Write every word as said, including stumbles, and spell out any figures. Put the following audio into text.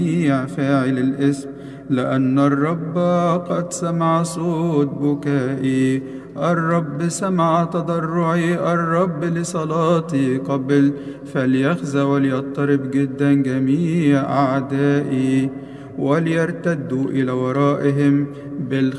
جميع فاعل الإثم، لأن الرب قد سمع صوت بكائي، الرب سمع تضرعي، الرب لصلاتي قبل، فليخزى وليضطرب جدا جميع أعدائي، وليرتدوا إلى ورائهم بالخير